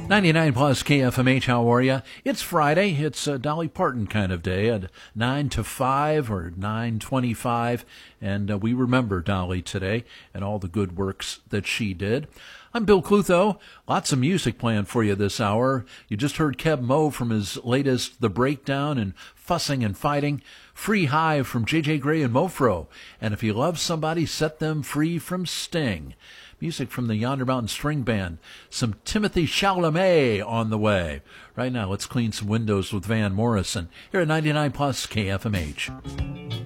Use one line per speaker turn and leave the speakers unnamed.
99 plus KFMH, how are you? It's Friday. It's a Dolly Parton kind of day at 9 to 5 or 9:25, and we remember Dolly today and all the good works that she did. I'm Bill Clutho. Lots of music planned for you this hour. You just heard Keb Mo from his latest The Breakdown and Fussing and Fighting. Free High from J.J. Grey and Mofro. And if you love somebody, set them free from Sting. Music from the Yonder Mountain String Band. Some Timothy Chalamet on the way. Right now, let's clean some windows with Van Morrison here at 99 plus KFMH.